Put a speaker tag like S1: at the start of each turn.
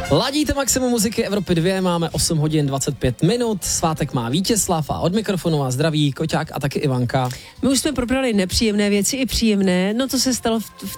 S1: Ladíte maximum muziky Evropy 2, máme 8 hodin 25 minut, svátek má Vítězslav a od mikrofonu vás zdraví Koťák a taky Ivanka.
S2: My už jsme probrali nepříjemné věci i příjemné, no to se stalo v